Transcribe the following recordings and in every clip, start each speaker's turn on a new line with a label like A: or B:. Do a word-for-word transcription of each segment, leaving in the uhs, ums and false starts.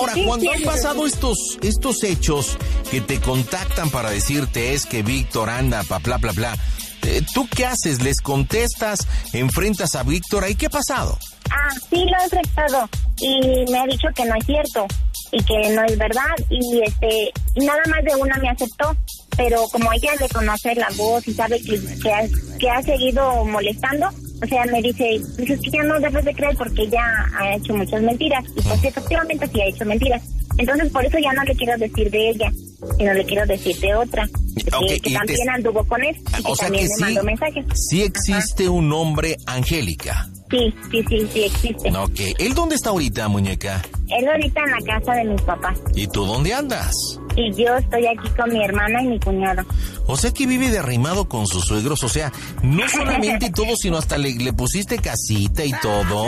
A: Ahora,
B: sí,
A: cuando
B: sí,
A: han pasado estos, estos hechos que te contactan para decirte es que Víctor anda, bla, bla, bla, bla, eh, ¿tú qué haces? ¿Les contestas? ¿Enfrentas a Víctor? ¿Ahí qué ha pasado?
B: Ah, sí, lo he enfrentado y me ha dicho que no es cierto y que no es verdad y este nada más de una me aceptó, pero como ella le conoce la voz y sabe que, que, ha, que ha seguido molestando, o sea, me dice, pues es que ya no debes de creer porque ella ha hecho muchas mentiras y pues efectivamente sí ha hecho mentiras. Entonces por eso ya no le quiero decir de ella, sino le quiero decir de otra,
A: okay,
B: que, que también te... anduvo con él y que también me mandó mensajes.
A: Sí existe Ajá. un nombre Angélica.
B: Sí, sí, sí, sí existe.
A: Ok, ¿él dónde está ahorita, muñeca?
B: Él ahorita en la casa de mis papás.
A: ¿Y tú dónde andas?
B: Y yo estoy aquí con mi hermana y mi cuñado.
A: O sea que vive derrimado con sus suegros, o sea, no solamente todo, sino hasta le, le pusiste casita y todo.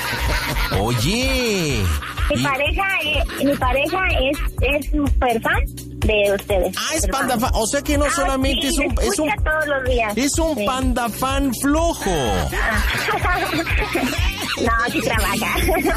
A: Oye.
B: Mi y... pareja, eh, mi pareja es es súper fan de ustedes.
A: Ah, es panda fan, o sea que no ah, solamente
B: sí,
A: es un... Es un
B: todos los días.
A: Es un sí. panda fan flojo.
B: No, sí trabaja.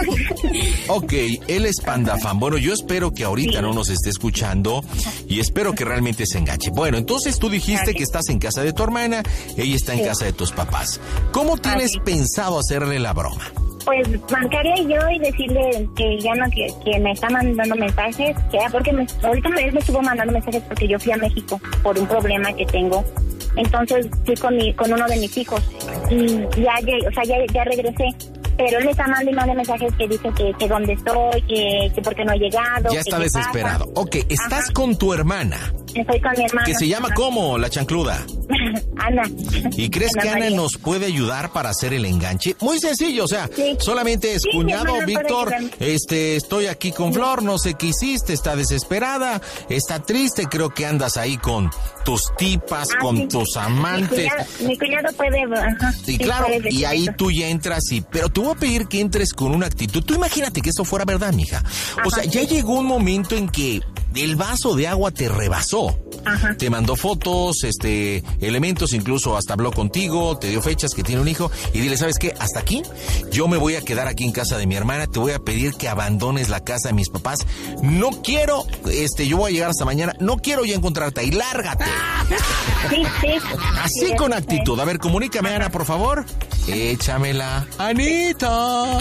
A: Ok, él es panda fan. Bueno, yo espero que ahorita sí. no nos esté escuchando y espero que realmente se enganche. Bueno, entonces tú dijiste okay. que estás en casa de tu hermana, ella está en sí. casa de tus papás. ¿Cómo tienes okay. pensado hacerle la broma?
B: Pues marcaría yo y decirle que ya no, que, que me está mandando mensajes, que ya porque me, ahorita me, me estuvo mandando mensajes porque yo fui a México por un problema que tengo. Entonces fui con mi, con uno de mis hijos y ya, o sea, ya, ya regresé. Pero él me está mandando y manda mensajes que dice que, que dónde estoy, que, que por qué no he llegado.
A: Ya está desesperado. Pasa. Ok, estás Ajá. con tu hermana.
B: Estoy con mi hermana.
A: ¿Que se llama
B: Ajá.
A: cómo, la chancluda?
B: Ana.
A: ¿Y crees Ana que Ana María. nos puede ayudar para hacer el enganche? Muy sencillo, o sea, sí. solamente es, sí, cuñado, Víctor, este, estoy aquí con Flor, no sé qué hiciste, está desesperada, está triste, creo que andas ahí con tus tipas, ah, con sí. tus amantes.
B: Mi cuñado, mi cuñado puede... Ajá,
A: sí, sí, claro, puede y ahí eso. Tú ya entras y... Pero te voy a pedir que entres con una actitud. Tú imagínate que eso fuera verdad, mija. O Ajá, sea, ya sí. llegó un momento en que el vaso de agua te rebasó. Ajá. Te mandó fotos, este, elementos, incluso hasta habló contigo, te dio fechas que tiene un hijo y dile, ¿sabes qué? Hasta aquí, yo me voy a quedar aquí en casa de mi hermana, te voy a pedir que abandones la casa de mis papás, no quiero, este, yo voy a llegar hasta mañana, no quiero ya encontrarte ahí, lárgate.
B: Sí, sí.
A: Así sí, con sí. actitud, a ver, comunícame, Ana, por favor. Échamela. Anita.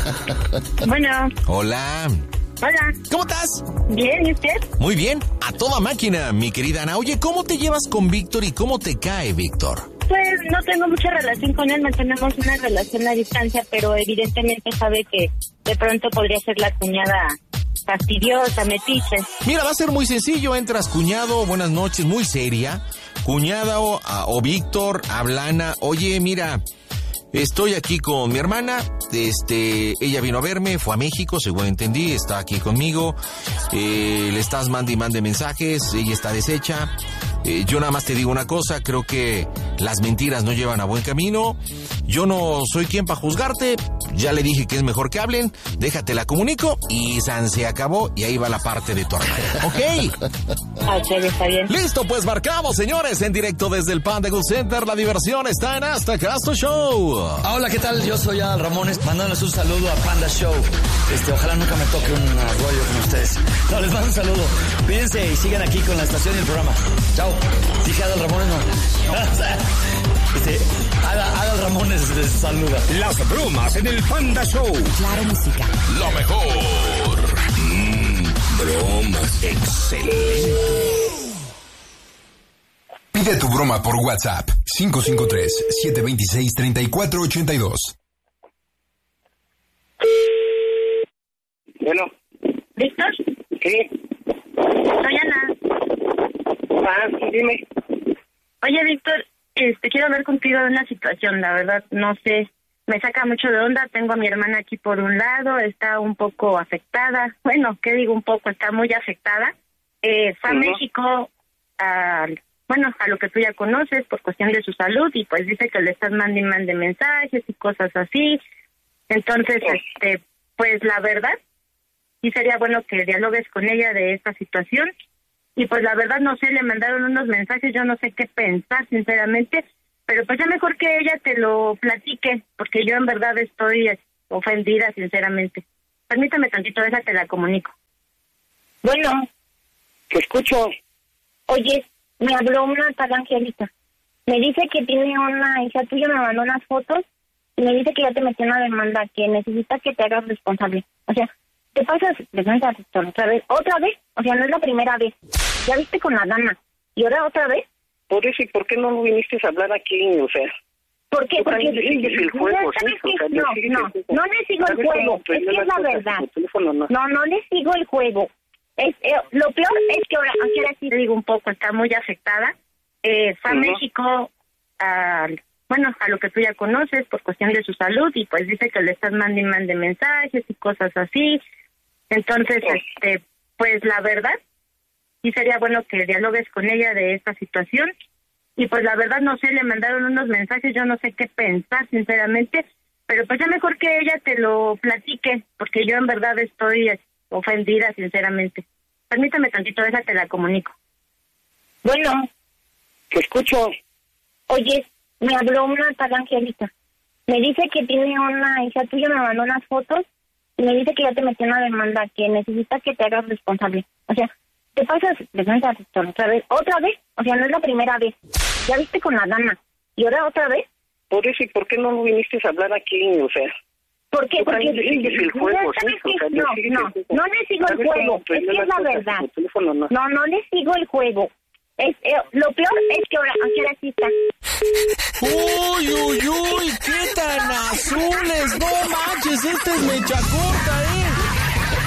B: Bueno.
A: Hola.
B: Hola.
A: ¿Cómo estás?
B: Bien, ¿y usted?
A: Muy bien, a toda máquina, mi querida Ana. Oye, ¿cómo te llevas con Víctor y cómo te cae, Víctor?
B: Pues no tengo mucha relación con él, mantenemos una relación a distancia, pero evidentemente sabe que de pronto podría ser la cuñada fastidiosa, metiche.
A: Mira, va a ser muy sencillo, entras cuñado, buenas noches, muy seria. Cuñada o, a, o Víctor, Ablana, oye, mira... Estoy aquí con mi hermana, este, ella vino a verme, fue a México, según entendí, está aquí conmigo, eh, le estás mande y mande mensajes, ella está deshecha, eh, yo nada más te digo una cosa, creo que las mentiras no llevan a buen camino, yo no soy quien para juzgarte, ya le dije que es mejor que hablen, déjate la comunico y san se acabó y ahí va la parte de tu hermana, ¿ok?
B: Ok, está bien.
A: Listo, pues marcamos, señores, en directo desde el Panda Cool Center, la diversión está en Hasta Casto Show.
C: Hola, ¿qué tal? Yo soy Adal Ramones, mandándoles un saludo a Panda Show. Este, ojalá nunca me toque un rollo con ustedes. No, les mando un saludo. Cuídense y sigan aquí con la estación y el programa. Chao. Dije Adal Ramones, no. Este, Adal, Adal Ramones les saluda.
D: Las bromas en el Panda Show.
E: Claro, música.
D: Lo mejor. Mmm, bromas. Excelente.
F: Pide tu broma por WhatsApp cinco cinco tres, siete dos seis, tres cuatro ocho dos.
G: Bueno.
B: ¿Víctor?
G: ¿Qué?
B: Soy Ana.
G: Ah, sí, dime.
B: Oye, Víctor, este, quiero hablar contigo de una situación, la verdad, no sé, me saca mucho de onda, tengo a mi hermana aquí por un lado, está un poco afectada, bueno, ¿qué digo un poco? Está muy afectada, eh, fue a uh-huh. México al... Bueno, a lo que tú ya conoces por cuestión de su salud y pues dice que le estás mandando y mande mensajes y cosas así. Entonces, oh. este, pues la verdad, sí sería bueno que dialogues con ella de esta situación. Y pues la verdad, no sé, le mandaron unos mensajes, yo no sé qué pensar, sinceramente, pero pues ya mejor que ella te lo platique, porque yo en verdad estoy ofendida, sinceramente. Permítame tantito, déjate la comunico. Bueno.
G: Te escucho.
B: Oye, me habló una tal Angelita. Me dice que tiene una hija tuya, me mandó unas fotos y me dice que ya te metió una demanda, que necesita que te hagas responsable. O sea, te pasas de frente otra vez. ¿Otra vez? O sea, no es la primera vez. Ya viste con la dama. ¿Y ahora otra vez?
G: Por eso, ¿y por qué no viniste a hablar aquí? O sea...
B: ¿Por qué? Porque
G: le sigues el juego, ¿sí?
B: Que, o sea, no, no, no le sigo el juego. Es que es la verdad.
G: Teléfono, no.
B: no, no le sigo el juego. Es, eh, lo peor es que ahora, ahora sí te digo un poco, está muy afectada. Eh, fue a uh-huh. México, a, bueno, a lo que tú ya conoces, por cuestión de su salud, y pues dice que le estás mandando y mande mensajes y cosas así. Entonces, uh-huh. este, pues la verdad, sí sería bueno que dialogues con ella de esta situación. Y pues la verdad, no sé, le mandaron unos mensajes, yo no sé qué pensar, sinceramente, pero pues ya mejor que ella te lo platique, porque yo en verdad estoy ofendida, sinceramente. Permítame tantito, déjate la comunico. Bueno.
G: Te escucho.
B: Oye, me habló una tal Angelita. Me dice que tiene una hija tuya, me mandó unas fotos y me dice que ya te metió una demanda, que necesita que te hagas responsable. O sea, te pasas de frente otra vez. ¿Otra vez? O sea, no es la primera vez. Ya viste con la dama. ¿Y ahora otra vez?
G: Por eso, ¿y por qué no viniste a hablar aquí? O sea...
B: ¿Por qué? Porque
G: le sigues el juego, ¿sí?
B: Que, o sea, no, no, no le sigo el juego. Es que es la verdad.
G: Teléfono, no.
B: no, no le sigo el juego. Es, eh, lo peor es que ahora, ahora sí está.
A: Uy, uy, uy, qué tan azules. No manches, este es mecha corta, eh.